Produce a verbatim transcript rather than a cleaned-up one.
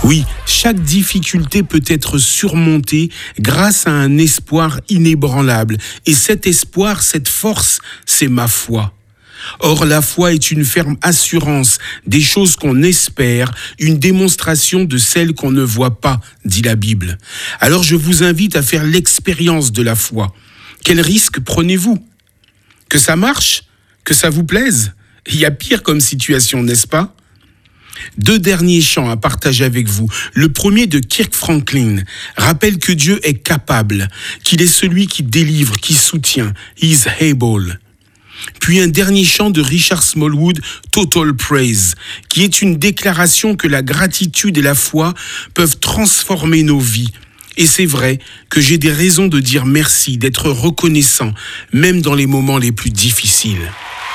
Oui, chaque difficulté peut être surmontée grâce à un espoir inébranlable. Et cet espoir, cette force, c'est ma foi. Or, la foi est une ferme assurance des choses qu'on espère, une démonstration de celles qu'on ne voit pas, dit la Bible. Alors, je vous invite à faire l'expérience de la foi. Quel risque prenez-vous ? Que ça marche ? Que ça vous plaise ? Il y a pire comme situation, n'est-ce pas ? Deux derniers chants à partager avec vous. Le premier de Kirk Franklin rappelle que Dieu est capable, qu'il est celui qui délivre, qui soutient. He is able. Puis un dernier chant de Richard Smallwood, Total Praise, qui est une déclaration que la gratitude et la foi peuvent transformer nos vies. Et c'est vrai que j'ai des raisons de dire merci, d'être reconnaissant, même dans les moments les plus difficiles.